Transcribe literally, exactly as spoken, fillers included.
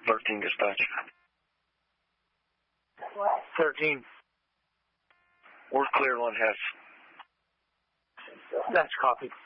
thirteen dispatch. What? thirteen. We're clear on Hess. That's copy.